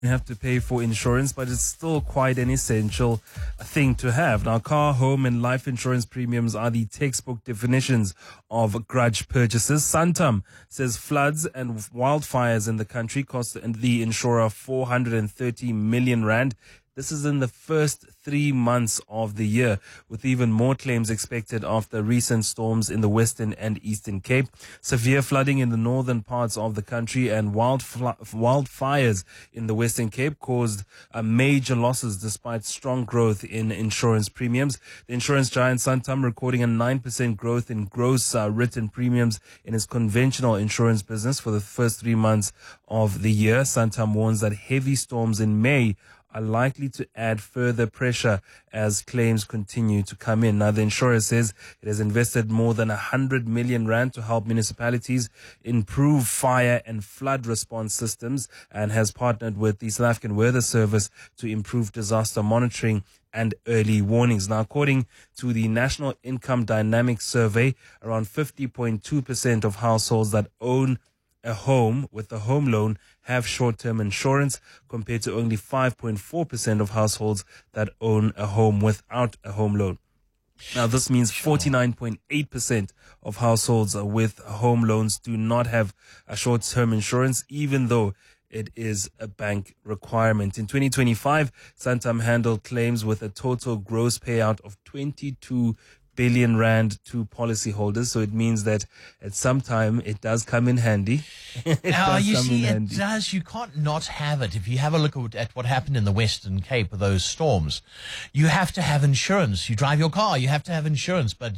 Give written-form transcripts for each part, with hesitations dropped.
You have to pay for insurance, but it's still quite an essential thing to have. Now, car, home, and life insurance premiums are the textbook definitions of grudge purchases. Santam says floods and wildfires in the country cost the insurer 430 million rand. This is in the first 3 months of the year, with even more claims expected after recent storms in the Western and Eastern Cape. Severe flooding in the northern parts of the country and wildfires in the Western Cape caused major losses despite strong growth in insurance premiums. The insurance giant Santam recording a 9% growth in gross written premiums in its conventional insurance business for the first 3 months of the year. Santam warns that heavy storms in May are likely to add further pressure as claims continue to come in. Now, the insurer says it has invested more than 100 million rand to help municipalities improve fire and flood response systems and has partnered with the South African Weather Service to improve disaster monitoring and early warnings. Now, according to the National Income Dynamics Survey, around 50.2% of households that own a home with a home loan have short-term insurance, compared to only 5.4% of households that own a home without a home loan. Now, this means 49.8% of households with home loans do not have a short-term insurance, even though it is a bank requirement. In 2025, Santam handled claims with a total gross payout of 22 billion rand to policyholders. So it means that at some time it does come in handy. It does. You can't not have it. If you have a look at what happened in the Western Cape with those storms, you have to have insurance. You drive your car, you have to have insurance. But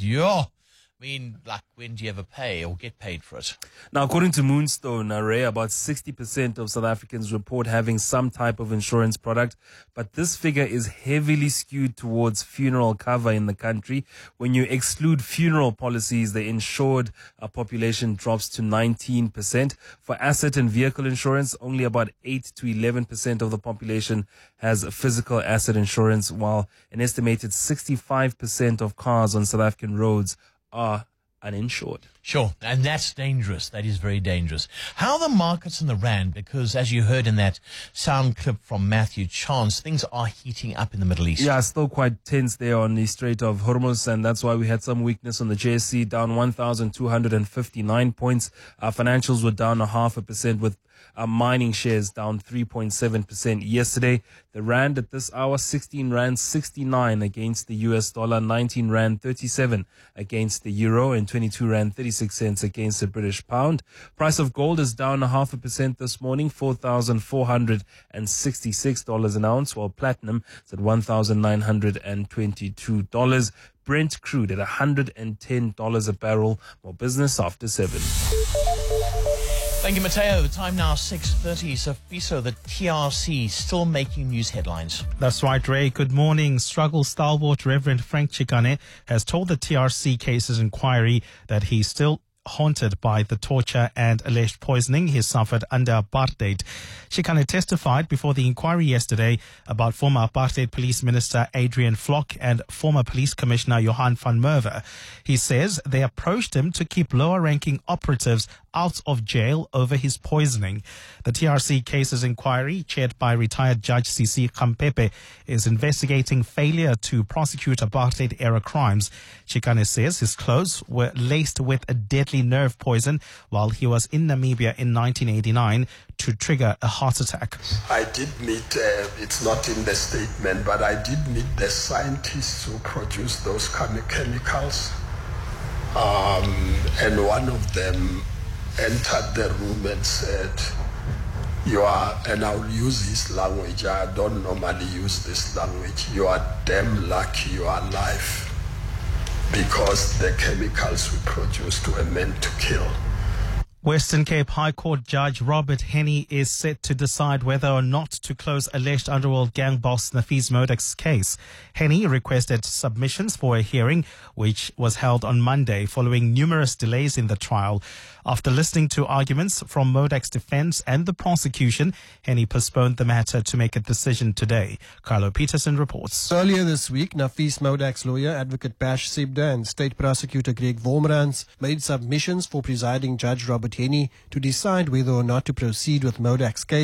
when do you ever pay or get paid for it? Now, according to Moonstone Array, about 60% of South Africans report having some type of insurance product, but this figure is heavily skewed towards funeral cover in the country. When you exclude funeral policies, the insured population drops to 19%. For asset and vehicle insurance, only about 8 to 11% of the population has physical asset insurance, while an estimated 65% of cars on South African roads are uninsured. Sure, and that's dangerous. That is very dangerous. How are the markets in the rand? Because as you heard in that sound clip from Matthew Chance, things are heating up in the Middle East. Yeah, still quite tense there on the Strait of Hormuz, and that's why we had some weakness on the JSE, down 1,259 points. Our financials were down 0.5%, with mining shares down 3.7% yesterday. The rand at this hour, 16 rand 69 against the US dollar, 19 rand 37 against the euro, and 22 rand 36 cents against the British pound. Price of gold is down 0.5% this morning, $4,466 an ounce, while platinum is at $1,922. Brent crude at $110 a barrel. More business after 7. Thank you, Mateo. The time now 6:30. So, Fiso, the TRC still making news headlines. That's right, Ray. Good morning. Struggle stalwart Reverend Frank Chikane has told the TRC Cases Inquiry that he's still haunted by the torture and alleged poisoning he suffered under apartheid. Chikane testified before the inquiry yesterday about former apartheid police minister Adrian Flock and former police commissioner Johan van Merwe. He says they approached him to keep lower-ranking operatives out of jail over his poisoning. The TRC Cases Inquiry, chaired by retired Judge CC Kampepe, is investigating failure to prosecute apartheid-era crimes. Chikane says his clothes were laced with a deadly nerve poison while he was in Namibia in 1989 to trigger a heart attack. I did meet, it's not in the statement, but I did meet the scientists who produced those chemicals. And one of them entered the room and said, and I'll use this language, I don't normally use this language, you are damn lucky you are alive, because the chemicals we produced were meant to kill. Western Cape High Court Judge Robert Henny is set to decide whether or not to close alleged underworld gang boss Nafees Modak's case. Henny requested submissions for a hearing, which was held on Monday following numerous delays in the trial. After listening to arguments from Modak's defense and the prosecution, Henny postponed the matter to make a decision today. Carlo Peterson reports. Earlier this week, Nafees Modak's lawyer, Advocate Bash Sibda, and State Prosecutor Greg Vormrans made submissions for presiding Judge Robert Henny to decide whether or not to proceed with Modak's case.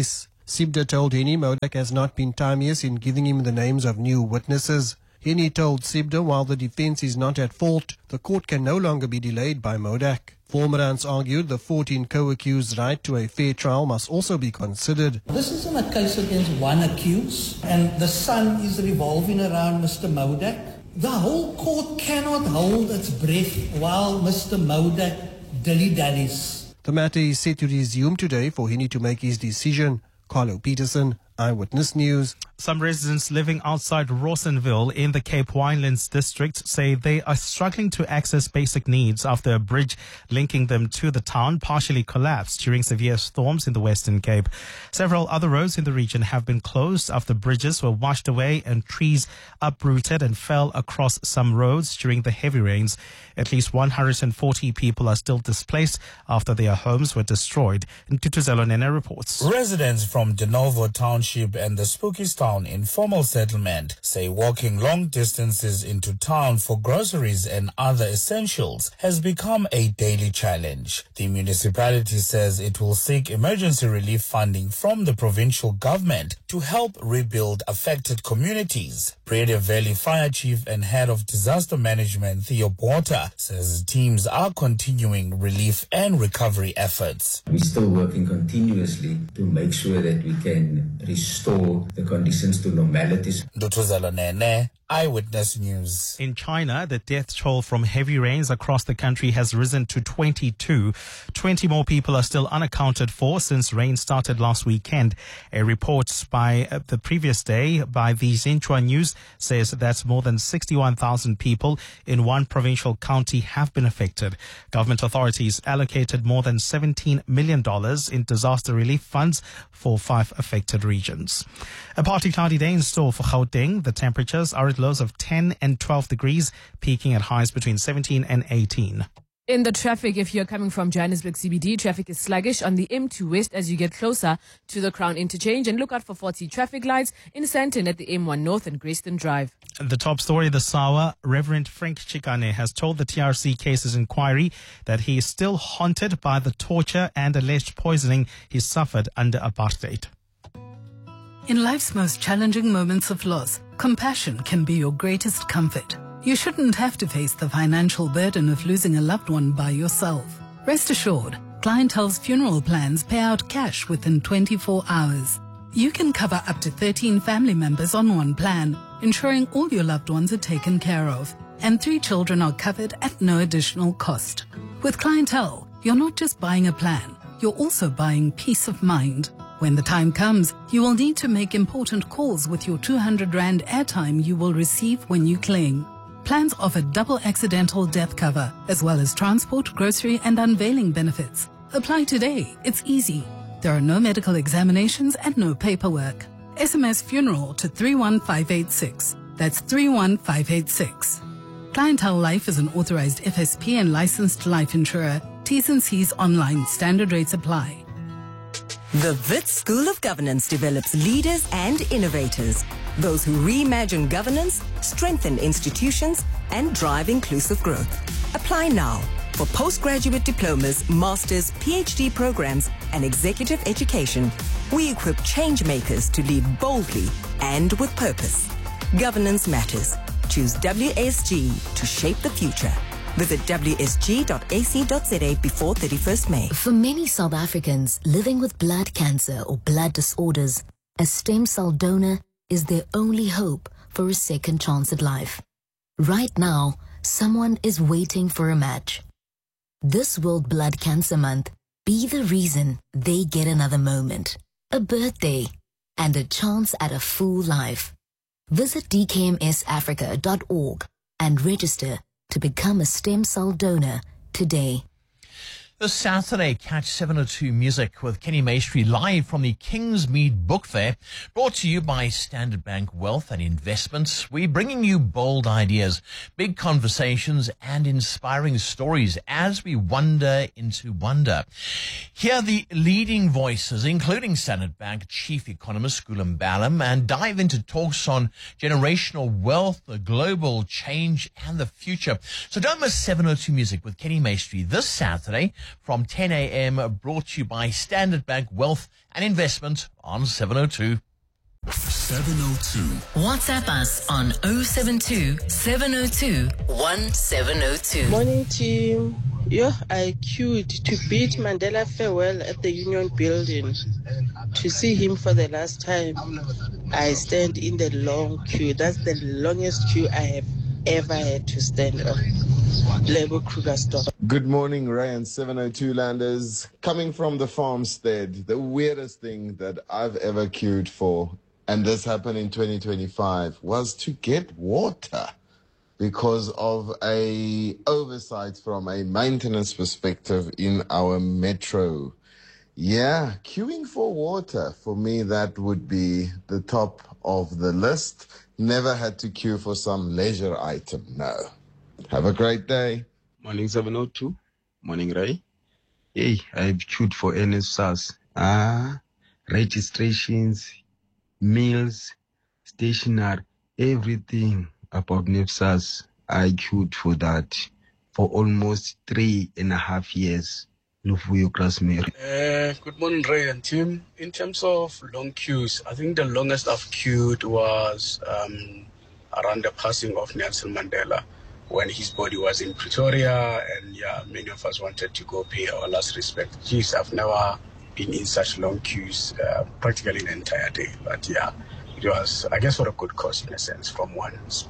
Sibda told Henny Modak has not been timeous in giving him the names of new witnesses. Henny told Sibda while the defense is not at fault, the court can no longer be delayed by Modak. Vormerans argued the 14 co-accused right to a fair trial must also be considered. This isn't a case against one accused, and the sun is revolving around Mr. Modak. The whole court cannot hold its breath while Mr. Modak dilly-dallies. The matter is set to resume today for Henny to make his decision. Carlo Peterson, Eyewitness News. Some residents living outside Rawsonville in the Cape Winelands district say they are struggling to access basic needs after a bridge linking them to the town partially collapsed during severe storms in the Western Cape. Several other roads in the region have been closed after bridges were washed away and trees uprooted and fell across some roads during the heavy rains. At least 140 people are still displaced after their homes were destroyed. Ntutuzelo Nene reports. Residents from De Novo Township and the Spookystown informal settlement say walking long distances into town for groceries and other essentials has become a daily challenge. The municipality says it will seek emergency relief funding from the provincial government to help rebuild affected communities. Breda Valley Fire Chief and Head of Disaster Management Theo Porter says teams are continuing relief and recovery efforts. We're still working continuously to make sure that we can restore the conditions to normalities. Ndutuzelo Nene, Eyewitness News. In China, the death toll from heavy rains across the country has risen to 22. 20 more people are still unaccounted for since rain started last weekend. A report by the previous day by the Xinhua News says that more than 61,000 people in one provincial county have been affected. Government authorities allocated more than $17 million in disaster relief funds for 5 affected regions. A partly cloudy day in store for Gauteng. The temperatures are at lows of 10 and 12 degrees, peaking at highs between 17 and 18. In the traffic, if you're coming from Johannesburg CBD, traffic is sluggish on the M2 West as you get closer to the Crown Interchange, and look out for 40 traffic lights in Sandton at the M1 North and Grayston Drive. The top story this hour, Reverend Frank Chikane has told the TRC Cases Inquiry that he is still haunted by the torture and alleged poisoning he suffered under apartheid. In life's most challenging moments of loss, compassion can be your greatest comfort. You shouldn't have to face the financial burden of losing a loved one by yourself. Rest assured, Clientele's funeral plans pay out cash within 24 hours. You can cover up to 13 family members on one plan, ensuring all your loved ones are taken care of, and 3 children are covered at no additional cost. With Clientele, you're not just buying a plan, you're also buying peace of mind. When the time comes, you will need to make important calls with your 200 Rand airtime you will receive when you claim. Plans offer double accidental death cover, as well as transport, grocery and unveiling benefits. Apply today. It's easy. There are no medical examinations and no paperwork. SMS funeral to 31586. That's 31586. Clientele Life is an authorized FSP and licensed life insurer. T's and C's online. Standard rates apply. The Wits School of Governance develops leaders and innovators, those who reimagine governance, strengthen institutions, and drive inclusive growth. Apply now for postgraduate diplomas, masters, PhD programs, and executive education. We equip change makers to lead boldly and with purpose. Governance matters. Choose WSG to shape the future. Visit wsg.ac.za before 31st May. For many South Africans living with blood cancer or blood disorders, a stem cell donor is their only hope for a second chance at life. Right now, someone is waiting for a match. This World Blood Cancer Month, be the reason they get another moment, a birthday, and a chance at a full life. Visit dkmsafrica.org and register to become a stem cell donor today. This Saturday, catch 702 Music with Kenny Maestri live from the Kingsmead Book Fair, brought to you by Standard Bank Wealth and Investments. We're bringing you bold ideas, big conversations, and inspiring stories as we wander into wonder. Hear the leading voices, including Standard Bank Chief Economist Gulam Balam, and dive into talks on generational wealth, the global change, and the future. So don't miss 702 Music with Kenny Maestri this Saturday from 10 a.m. brought to you by Standard Bank Wealth and Investment on 702. 702. WhatsApp us on 072 702 1702. Morning, team. Yeah, I queued to bid Mandela farewell at the Union Building. To see him for the last time, I stand in the long queue. That's the longest queue I have ever had to stand on. Lebo Krugerstop. Good morning, Ray and 702 Landers. Coming from the farmstead, the weirdest thing that I've ever queued for, and this happened in 2025, was to get water because of a oversight from a maintenance perspective in our metro. Yeah, queuing for water, for me, that would be the top of the list. Never had to queue for some leisure item, no. Have a great day. Morning 702. Morning Ray. Hey, I've queued for NSFAS. Registrations, meals, stationery, everything about NSFAS. I queued for that for almost 3.5 years. Lufuyo Grasmere. Good morning, Ray and team. In terms of long queues, I think the longest I've queued was around the passing of Nelson Mandela, when his body was in Pretoria, and yeah, many of us wanted to go pay our last respect. Geez, I've never been in such long queues, practically an entire day. But yeah, it was, I guess, for a good cause in a sense, from one's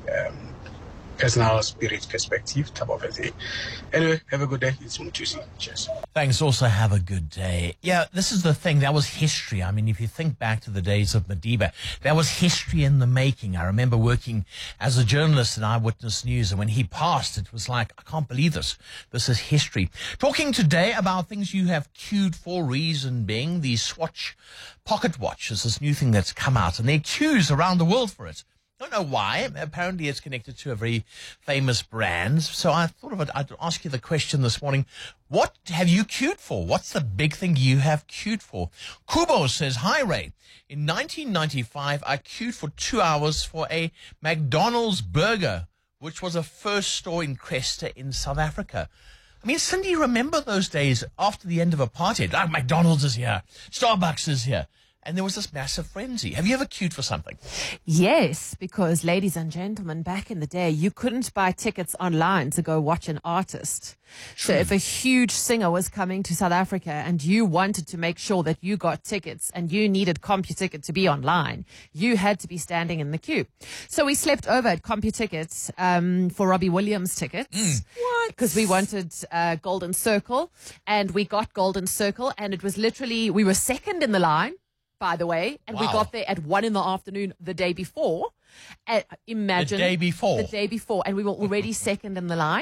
personal spirit perspective type of a thing. Anyway, have a good day. It's Mutusi. Cheers. Thanks. Also have a good day. Yeah, this is the thing. That was history. I mean, if you think back to the days of Madiba, that was history in the making. I remember working as a journalist in Eyewitness News, and when he passed, it was like, I can't believe this. This is history. Talking today about things you have queued for, reason being the Swatch Pocket Watch is this new thing that's come out, and there are queues around the world for it. Don't know why. Apparently it's connected to a very famous brand. So I thought I'd ask you the question this morning. What have you queued for? What's the big thing you have queued for? Kubo says, hi Ray. In 1995, I queued for 2 hours for a McDonald's burger, which was a first store in Cresta in South Africa. I mean, Cindy, remember those days after the end of apartheid? Like, McDonald's is here. Starbucks is here. And there was this massive frenzy. Have you ever queued for something? Yes, because ladies and gentlemen, back in the day, you couldn't buy tickets online to go watch an artist. So if a huge singer was coming to South Africa and you wanted to make sure that you got tickets and you needed CompuTicket to be online, you had to be standing in the queue. So we slept over at CompuTicket for Robbie Williams tickets. What? Because we wanted Golden Circle, and we got Golden Circle, and it was literally, we were second in the line, by the way, and we got there at 1 p.m. the day before. Imagine. The day before? The day before, and we were already second in the line.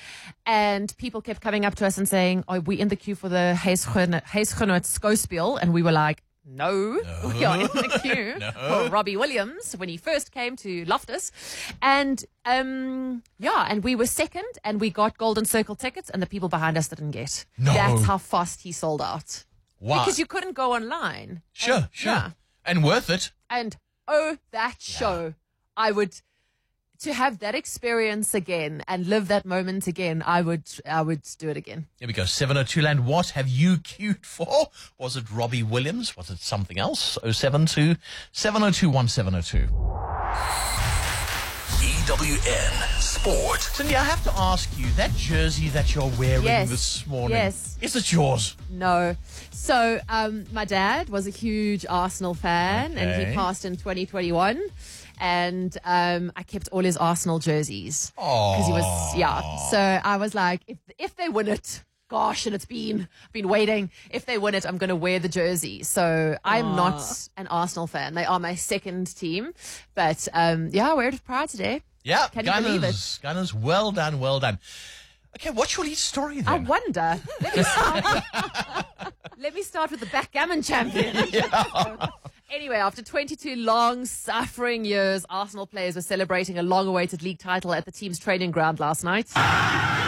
And people kept coming up to us and saying, are we in the queue for the Huisgenoot Skouspel? And we were like, no, we are in the queue for Robbie Williams when he first came to Loftus. And yeah, and we were second, and we got Golden Circle tickets, and the people behind us didn't get. No. That's how fast he sold out. Wow. Because you couldn't go online. Sure. Yeah. And worth it. And that show, I would, to have that experience again and live that moment again, I would do it again. Here we go. 702 Land. What have you queued for? Was it Robbie Williams? Was it something else? 072 702 1702. EWN Sport. Cindy, I have to ask you, that jersey that you're wearing this morning, yes. Is it yours? No. So my dad was a huge Arsenal fan, and he passed in 2021. And I kept all his Arsenal jerseys. Because he was, So I was like, if they win it, gosh, and I've been waiting. If they win it, I'm going to wear the jersey. So I'm not an Arsenal fan. They are my second team. But I wear it with pride today. Yeah, Can you believe it? Gunners, well done, well done. Okay, what's your lead story then? I wonder. Let me start with the backgammon champion. Anyway, after 22 long, suffering years, Arsenal players were celebrating a long-awaited league title at the team's training ground last night.